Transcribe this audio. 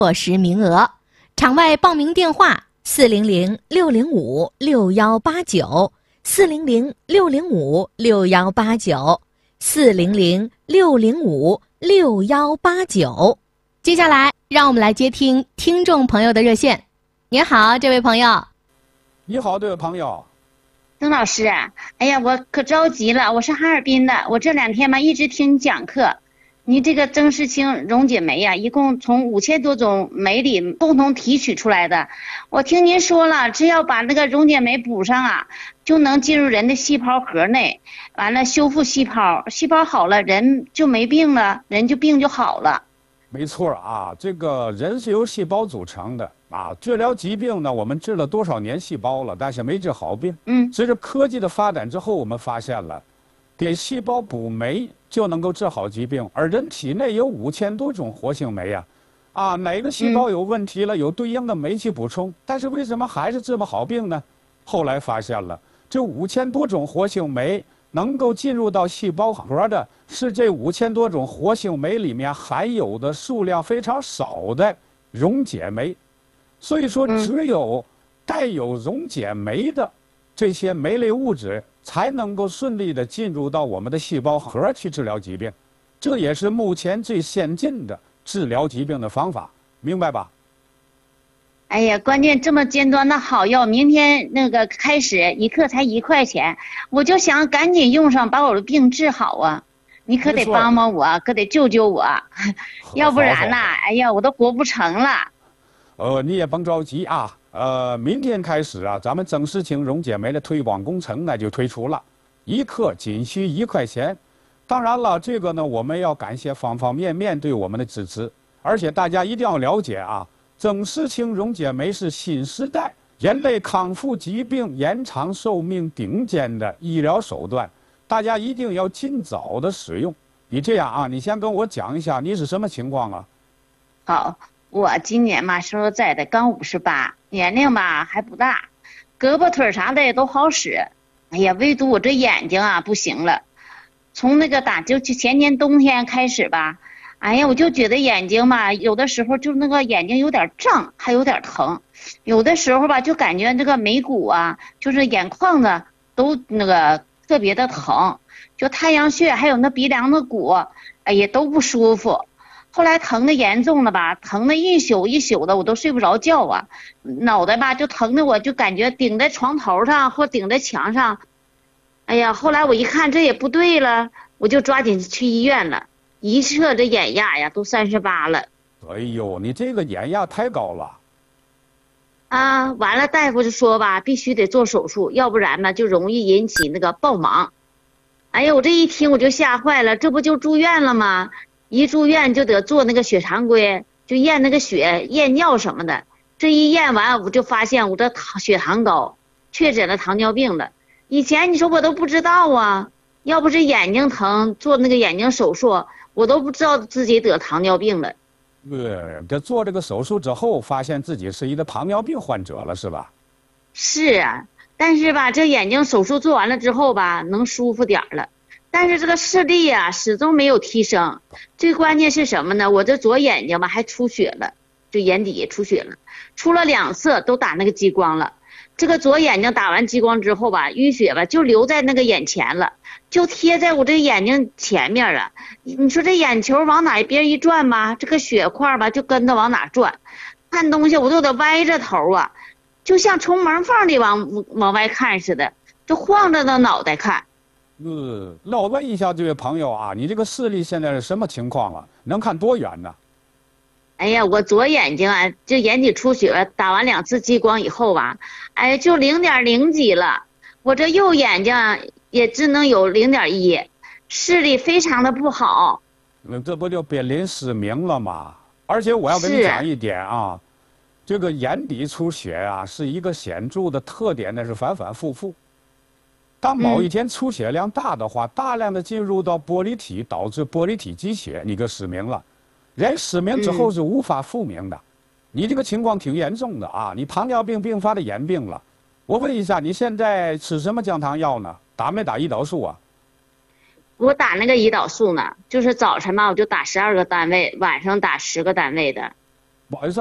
落实名额，场外报名电话400-605-6189，400-605-6189。接下来，让我们来接听听众朋友的热线。您好，这位朋友。 你好，这位朋友。 曾老师，哎呀，我可着急了，我是哈尔滨的，我这2天嘛一直听你讲课。你这个曾氏青溶解酶呀，一共从5000多种酶里共同提取出来的。我听您说了，只要把那个溶解酶补上啊，就能进入人的细胞核内，完了修复细胞，细胞好了，人就没病了，人就病就好了。 没错啊，这个人是由细胞组成的啊。治疗疾病呢，我们治了多少年细胞了，但是没治好病。随着科技的发展之后，我们发现了，给细胞补酶就能够治好疾病。而人体内有5000多种活性酶呀，哪个细胞有问题了，有对应的酶去补充，但是为什么还是治不好病呢？后来发现了，这5000多种活性酶能够进入到细胞核的，是这5000多种活性酶里面含有的数量非常少的溶解酶。所以说，只有带有溶解酶的这些酶类物质，才能够顺利地进入到我们的细胞核去治疗疾病。这也是目前最先进的治疗疾病的方法，明白吧？ 哎呀，关键这么尖端的好药，明天那个开始一克才1块钱，我就想赶紧用上，把我的病治好啊！你可得帮帮我，可得救救我，要不然呐，哎呀，我都活不成了。 你也甭着急啊，明天开始啊，咱们曾氏青溶解酶的推广工程呢就推出了，1克仅需1块钱。当然了，这个呢，我们要感谢方方面面对我们的支持，而且大家一定要了解啊。曾氏青溶解酶是新时代人类康复疾病、延长寿命顶尖的医疗手段，大家一定要尽早的使用。你这样啊，你先跟我讲一下你是什么情况啊？ 好，我今年嘛，说实在的，刚58，年龄吧还不大，胳膊腿啥的也都好使。哎呀，唯独我这眼睛啊不行了。从那个就前年冬天开始吧。哎呀，我就觉得眼睛吧，有的时候就那个眼睛有点胀，还有点疼，有的时候吧就感觉这个眉骨啊，就是眼眶子都那个特别的疼，就太阳穴还有那鼻梁的骨，哎呀都不舒服。后来疼的严重了吧，疼的一宿一宿的，我都睡不着觉啊，脑袋吧就疼的我就感觉顶在床头上或顶在墙上。哎呀，后来我一看这也不对了，我就抓紧去医院了。一测这眼压呀，都38了。 哎呦，你这个眼压太高了。 完了，大夫就说吧，必须得做手术，要不然呢就容易引起那个暴盲。哎呀，我这一听我就吓坏了，这不就住院了吗？一住院就得做那个血常规，就验那个血、验尿什么的。这一验完，我就发现我这血糖高，确诊了糖尿病了。以前你说我都不知道啊，要不是眼睛疼，做那个眼睛手术。我都不知道自己得糖尿病了。 这做这个手术之后，发现自己是一个糖尿病患者了，是吧？ 是啊，但是吧，这眼睛手术做完了之后吧，能舒服点了。但是这个视力呀，始终没有提升。最关键是什么呢？我这左眼睛吧还出血了，就眼底出血了，出了2次都打那个激光了。这个左眼睛打完激光之后吧，淤血吧就留在那个眼前了。就贴在我这眼睛前面了，你说这眼球往哪边一转吧，这个血块吧就跟着往哪转，看东西我都得歪着头啊，就像从门缝里往外看似的，就晃着的脑袋看。 那我问一下这位朋友啊，你这个视力现在是什么情况啊？能看多远呢？ 哎呀，我左眼睛啊，就眼底出血，打完2次激光以后吧，哎，就0.0几了。我这右眼睛也只能有0.1，视力非常的不好。 这不就濒临失明了吗？而且我要跟你讲一点啊，这个眼底出血啊，是一个显著的特点，那是反反复复。当某一天出血量大的话，大量的进入到玻璃体，导致玻璃体积血，你就失明了。人失明之后是无法复明的。你这个情况挺严重的啊，你糖尿病并发的眼病了。我问一下，你现在吃什么降糖药呢？打没打胰岛素啊？ 我打那个胰岛素呢，就是早晨嘛，我就打12个单位，晚上打10个单位的。 不好意思。